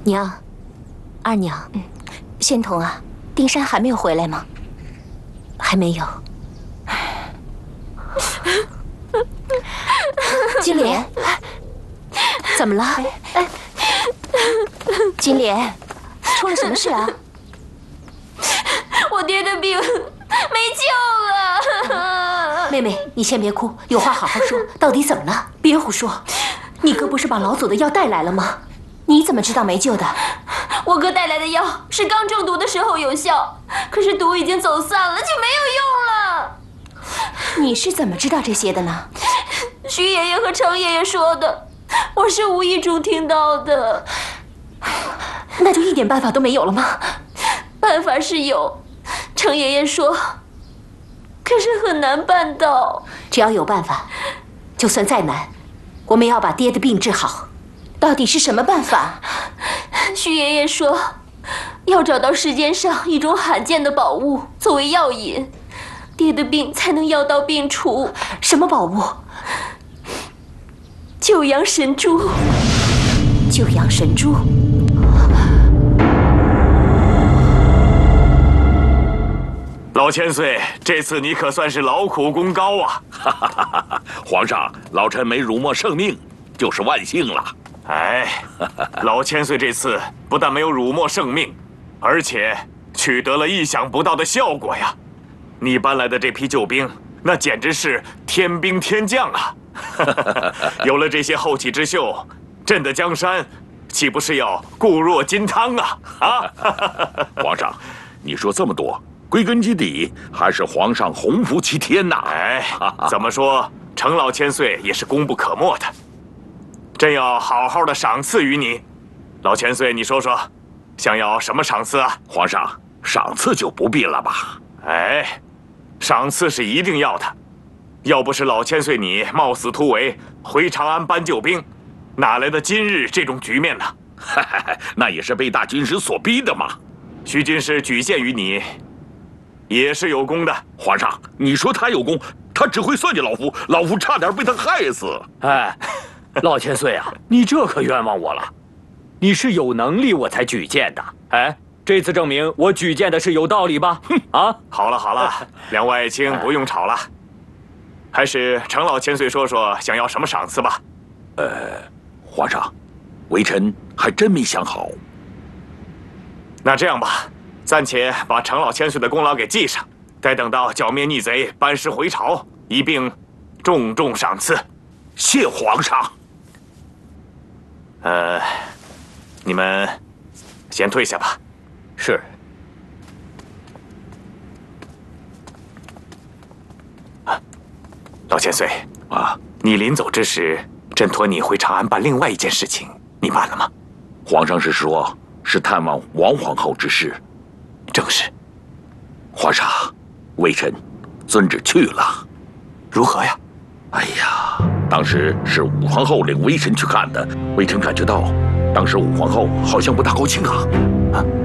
娘，二娘，仙童啊，丁山还没有回来吗？还没有。金莲，怎么了？金莲，出了什么事啊？ 我爹的病没救了。 妹妹，你先别哭，有话好好说，到底怎么了？别胡说。你哥不是把老祖的药带来了吗？你怎么知道没救的？ 我哥带来的药是刚中毒的时候有效，可是毒已经走散了，就没有用了。 你是怎么知道这些的呢？ 徐爷爷和程爷爷说的，我是无意中听到的。 那就一点办法都没有了吗？ 办法是有，程爷爷说，可是很难办到。 只要有办法，就算再难，我们要把爹的病治好。到底是什么办法？ 徐爷爷说，要找到世间上一种罕见的宝物作为药引，爹的病才能药到病除。 什么宝物？ 九阳神珠。 九阳神珠。 老千岁，这次你可算是劳苦功高啊！ 皇上，老臣没辱没圣命，就是万幸了。 哎，老千岁这次不但没有辱没圣命，而且取得了意想不到的效果呀！你搬来的这批救兵，那简直是天兵天将啊！有了这些后起之秀，朕的江山岂不是要固若金汤啊！ 皇上，你说这么多，归根结底还是皇上洪福齐天呐！ 哎，怎么说，程老千岁也是功不可没的。朕要好好的赏赐于你，老千岁，你说说，想要什么赏赐啊？ 皇上，赏赐就不必了吧？ 哎，赏赐是一定要的，要不是老千岁你冒死突围回长安搬救兵，哪来的今日这种局面呢？ 那也是被大军师所逼的嘛。 徐军师举荐于你，也是有功的。 皇上，你说他有功，他只会算计老夫，老夫差点被他害死。 哎。老千岁啊，你这可冤枉我了！你是有能力我才举荐的，哎，这次证明我举荐的是有道理吧？哼啊！ 好了好了，两位爱卿不用吵了，还是程老千岁说说想要什么赏赐吧。 皇上，微臣还真没想好。 那这样吧，暂且把程老千岁的功劳给记上，待等到剿灭逆贼、班师回朝，一并重重赏赐。 谢皇上。 你们先退下吧。 是。 老千岁啊，你临走之时，朕托你回长安办另外一件事情，你办了吗？ 皇上是说，是探望王皇后之事。 正是。 皇上，微臣遵旨去了。 如何呀？ 哎呀，当时是武皇后领微臣去看的，微臣感觉到，当时武皇后好像不大高兴啊。